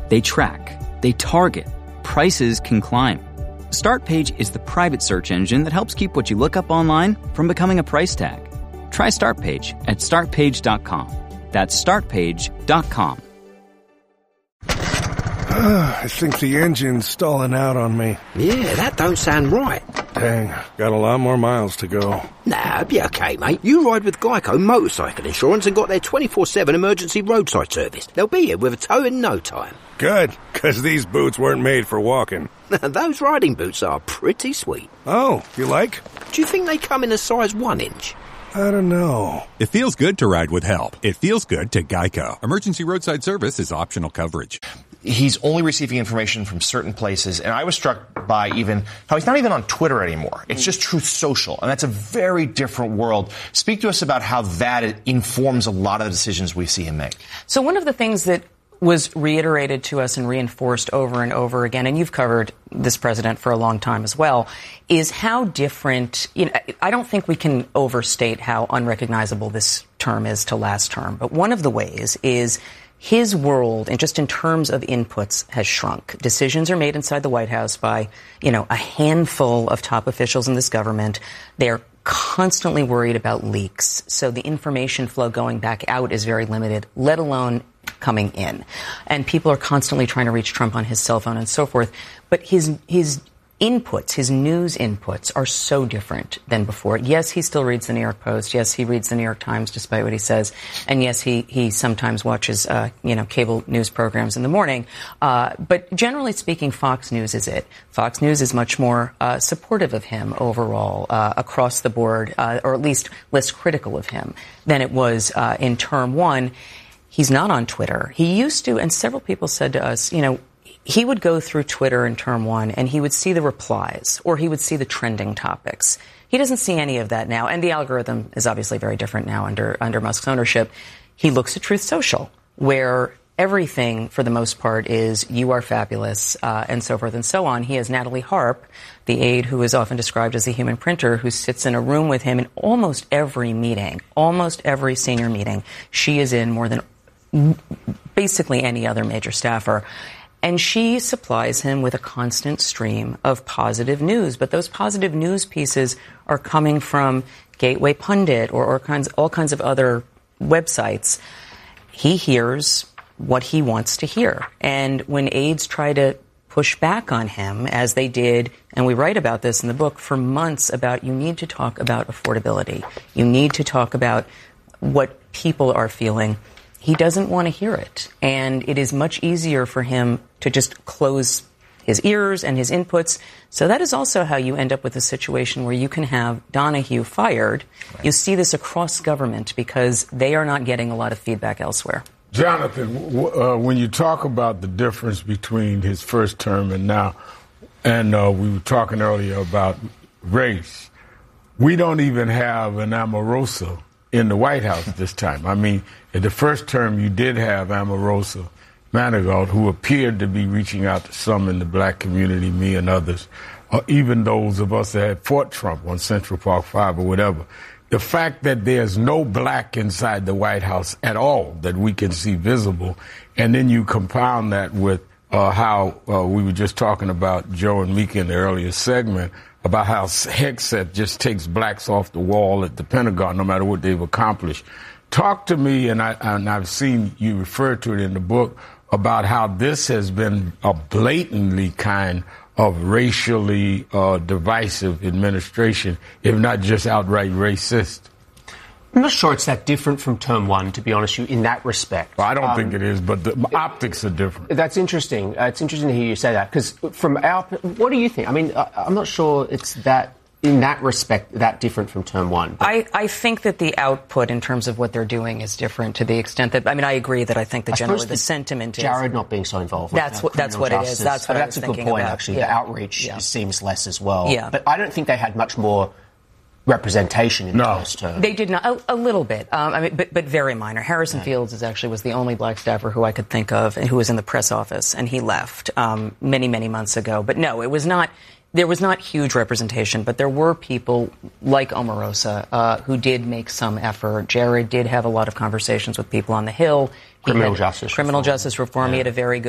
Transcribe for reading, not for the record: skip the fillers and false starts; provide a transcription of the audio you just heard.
They track, they target, prices can climb. Startpage is the private search engine that helps keep what you look up online from becoming a price tag. Try Startpage at startpage.com. That's startpage.com. I think the engine's stalling out on me. Yeah, that don't sound right. Dang, got a lot more miles to go. Nah, it'll be okay, mate. You ride with Geico Motorcycle Insurance and got their 24/7 emergency roadside service. They'll be here with a tow in no time. Good, because these boots weren't made for walking. Those riding boots are pretty sweet. Oh, you like? Do you think they come in a size 1 inch? I don't know. It feels good to ride with help. It feels good to Geico. Emergency roadside service is optional coverage. He's only receiving information from certain places, and I was struck by even how he's not even on Twitter anymore. It's just Truth Social, and that's a very different world. Speak to us about how that informs a lot of the decisions we see him make. So one of the things that was reiterated to us and reinforced over and over again, and you've covered this president for a long time as well, is how different, I don't think we can overstate how unrecognizable this term is to last term, but one of the ways is his world, and just in terms of inputs, has shrunk. Decisions are made inside the White House by, a handful of top officials in this government. They're constantly worried about leaks, so the information flow going back out is very limited, let alone coming in. And people are constantly trying to reach Trump on his cell phone and so forth. But his inputs, his news inputs, are so different than before. Yes, he still reads the New York Post. Yes, he reads the New York Times, despite what he says. And yes, he sometimes watches, cable news programs in the morning. But generally speaking, Fox News is it. Fox News is much more supportive of him overall, across the board, or at least less critical of him than it was in term one. He's not on Twitter. He used to, and several people said to us, he would go through Twitter in term one and he would see the replies or he would see the trending topics. He doesn't see any of that now. And the algorithm is obviously very different now under Musk's ownership. He looks at Truth Social, where everything, for the most part, is you are fabulous, and so forth and so on. He has Natalie Harp, the aide who is often described as a human printer, who sits in a room with him in almost every meeting, almost every senior meeting. She is in more than basically any other major staffer. And she supplies him with a constant stream of positive news. But those positive news pieces are coming from Gateway Pundit or all kinds of other websites. He hears what he wants to hear. And when aides try to push back on him, as they did, and we write about this in the book for months, about you need to talk about affordability. You need to talk about what people are feeling. He doesn't want to hear it. And it is much easier for him to just close his ears and his inputs. So that is also how you end up with a situation where you can have Donahue fired. Right. You see this across government because they are not getting a lot of feedback elsewhere. Jonathan, when you talk about the difference between his first term and now, and we were talking earlier about race, we don't even have an Omarosa in the White House this time. I mean, in the first term, you did have Omarosa Manigault, who appeared to be reaching out to some in the black community, me and others, or even those of us that had fought Trump on Central Park 5 or whatever. The fact that there's no black inside the White House at all that we can see visible, and then you compound that with how we were just talking about, Joe and Mika in the earlier segment, about how Hegseth just takes blacks off the wall at the Pentagon, no matter what they've accomplished. Talk to me, and I've seen you refer to it in the book, about how this has been a blatantly kind of racially divisive administration, if not just outright racist. I'm not sure it's that different from term one, to be honest with you, in that respect. Well, I don't think it is, but the optics are different. That's interesting. It's interesting to hear you say that, because from what do you think? I mean, I'm not sure it's that, in that respect, that different from term one. I think that the output in terms of what they're doing is different to the extent that, I agree that I think that generally the sentiment is... Jared not being so involved. That's what it is. That's what I was thinking about. That's a good point, actually. Yeah. The outreach seems less as well. Yeah. But I don't think they had much more representation in the first term. They did not, a little bit, but very minor. Harrison Fields was the only black staffer who I could think of and who was in the press office, and he left many, many months ago. But no, it was not... There was not huge representation, but there were people like Omarosa who did make some effort. Jared did have a lot of conversations with people on the Hill. Criminal justice reform. He had a very good